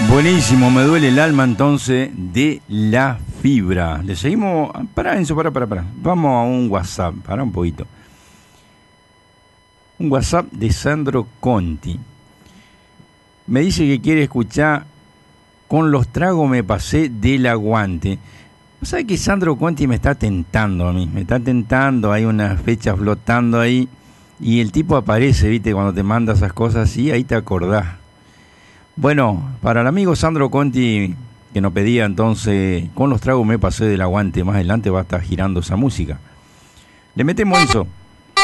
Buenísimo, me duele el alma entonces de La Fibra. Le seguimos. Pará, Enzo, pará. Vamos a un WhatsApp, pará un poquito. Un WhatsApp de Sandro Conti. Me dice que quiere escuchar Con los tragos me pasé del aguante. ¿Sabes que Sandro Conti me está tentando a mí? Me está tentando, hay unas fechas flotando ahí. Y el tipo aparece, ¿viste? Cuando te manda esas cosas y ahí te acordás. Bueno, para el amigo Sandro Conti, que nos pedía entonces, Con los tragos me pasé del aguante, más adelante va a estar girando esa música. Le metemos eso.